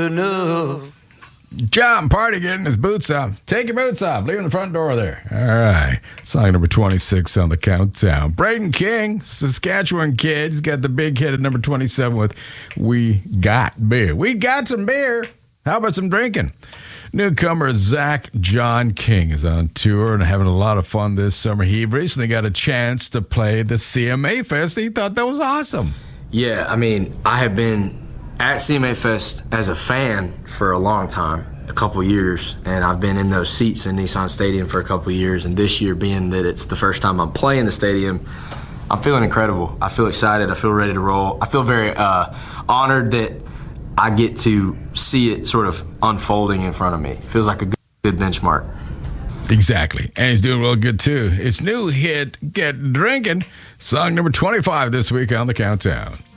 enough. John Party getting his boots off. Take your boots off. Leaving the front door there. All right. Song number 26 on the countdown. Braden King, Saskatchewan kid. He's got the big hit at number 27 with We Got Beer. We got some beer. How about some drinking? Newcomer Zach John King is on tour and having a lot of fun this summer. He recently got a chance to play the CMA Fest. He thought that was awesome. Yeah, I mean, I have been at CMA Fest as a fan for a long time, a couple years, and I've been in those seats in Nissan Stadium for a couple years, and this year being that it's the first time I'm playing the stadium, I'm feeling incredible. I feel excited. I feel ready to roll. I feel very honored that I get to see it sort of unfolding in front of me. It feels like a good benchmark. Exactly. And he's doing real good, too. His new hit, Get Drinking, song number 25 this week on the countdown.